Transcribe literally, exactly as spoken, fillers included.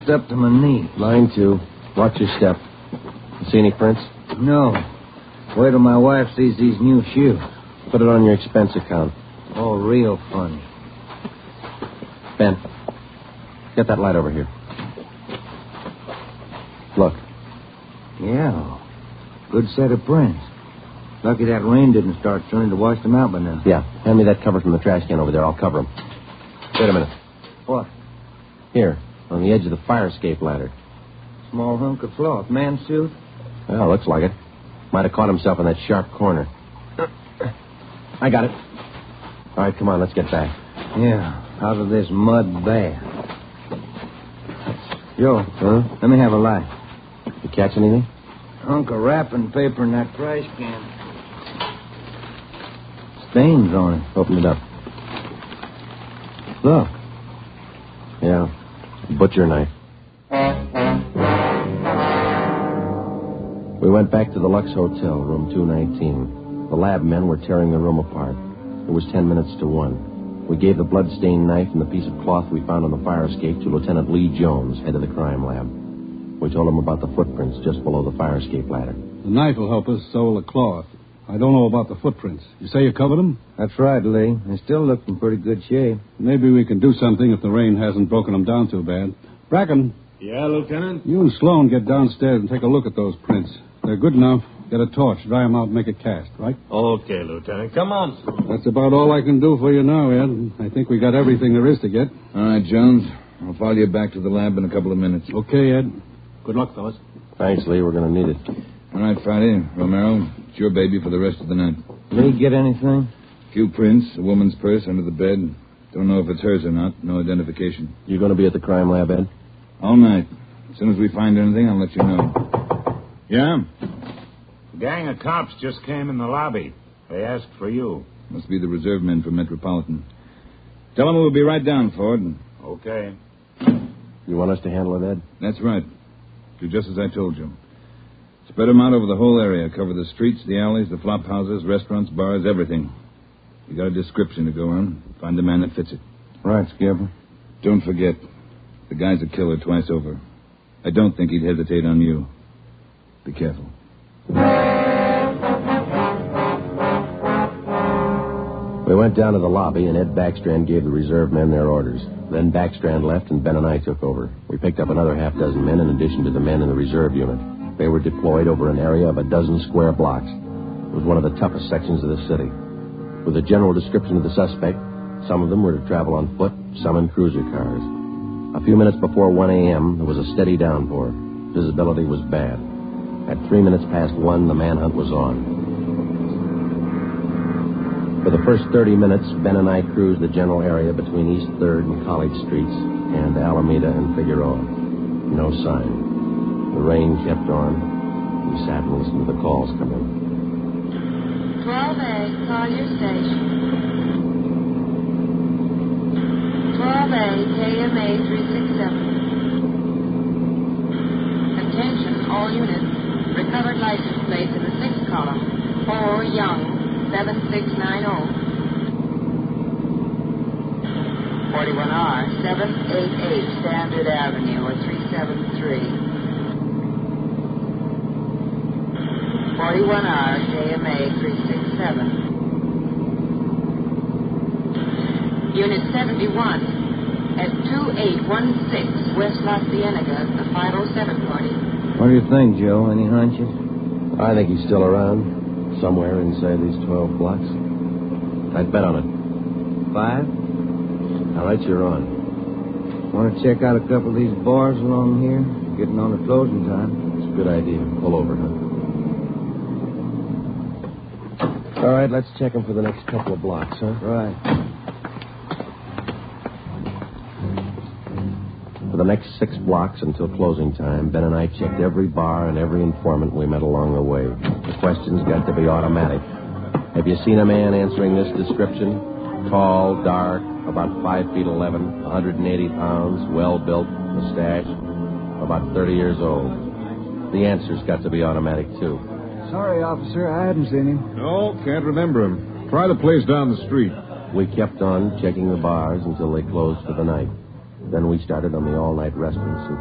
up to my knee. Mine, too. Watch your step. You see any prints? No. Wait till my wife sees these new shoes. Put it on your expense account. Oh, real funny. Ben, get that light over here. Look. Yeah. Good set of prints. Lucky that rain didn't start turning to wash them out by now. Yeah. Hand me that cover from the trash can over there. I'll cover them. Wait a minute. What? Here, on the edge of the fire escape ladder. Small hunk of cloth. Man's suit? Well, looks like it. Might have caught himself in that sharp corner. I got it. All right, come on, let's get back. Yeah, out of this mud bath. Joe, Huh? let me have a light. You catch anything? Hunk of wrapping paper in that trash can. Stains on it. Open it up. Look. Yeah, butcher knife. We went back to the Lux Hotel, room two nineteen. The lab men were tearing the room apart. It was ten minutes to one. We gave the blood-stained knife and the piece of cloth we found on the fire escape to Lieutenant Lee Jones, head of the crime lab. We told him about the footprints just below the fire escape ladder. The knife will help us, so will the cloth. I don't know about the footprints. You say you covered them? That's right, Lee. They still look in pretty good shape. Maybe we can do something if the rain hasn't broken them down too bad. Bracken. Yeah, Lieutenant? You and Sloan get downstairs and take a look at those prints. They're good enough. Get a torch, dry them out, and make a cast, right? Okay, Lieutenant. Come on, Sloan. That's about all I can do for you now, Ed. I think we got everything there is to get. All right, Jones. I'll follow you back to the lab in a couple of minutes. Okay, Ed. Good luck, fellas. Thanks, Lee. We're going to need it. All right, Friday. Romero, it's your baby for the rest of the night. Lee, get anything? Few prints, a woman's purse under the bed. Don't know if it's hers or not. No identification. You going to be at the crime lab, Ed? All night. As soon as we find anything, I'll let you know. Yeah? A gang of cops just came in the lobby. They asked for you. Must be the reserve men from Metropolitan. Tell them we'll be right down, Ford. Okay. You want us to handle it, Ed? That's right. Do just as I told you. Spread them out over the whole area. Cover the streets, the alleys, the flop houses, restaurants, bars, everything. You got a description to go on. Find the man that fits it. Right, Skipper. Don't forget, the guy's a killer twice over. I don't think he'd hesitate on you. Be careful. We went down to the lobby, and Ed Backstrand gave the reserve men their orders. Then Backstrand left, and Ben and I took over. We picked up another half dozen men in addition to the men in the reserve unit. They were deployed over an area of a dozen square blocks. It was one of the toughest sections of the city. With a general description of the suspect, some of them were to travel on foot, some in cruiser cars. A few minutes before one a.m., there was a steady downpour. Visibility was bad. At three minutes past one, the manhunt was on. For the first thirty minutes, Ben and I cruised the general area between East third and College Streets and Alameda and Figueroa. No sign. The rain kept on. We sat and listened to the calls come in. twelve A, Collier Station. twelve A, K M A three six seven. Attention, all units. Recovered license plate in the sixth column. four Young, seven six nine zero. forty-one R, seven eight eight, Standard Avenue, or three seven three. forty-one R, K M A three six seven. Unit seventy-one, at two eight one six, West La Cienega, the five oh seven party. What do you think, Joe? Any hunches? I think he's still around, somewhere inside these twelve blocks. I'd bet on it. Five? All right, you're on. Want to check out a couple of these bars along here? Getting on to closing time. It's a good idea. Pull over, huh? All right, let's check him for the next couple of blocks, huh? Right. For the next six blocks until closing time, Ben and I checked every bar and every informant we met along the way. The questions got to be automatic. Have you seen a man answering this description? Tall, dark, about five feet eleven, one hundred eighty pounds, well-built, mustache, about thirty years old. The answer's got to be automatic, too. Sorry, officer, I hadn't seen him. No, can't remember him. Try the place down the street. We kept on checking the bars until they closed for the night. Then we started on the all-night restaurants and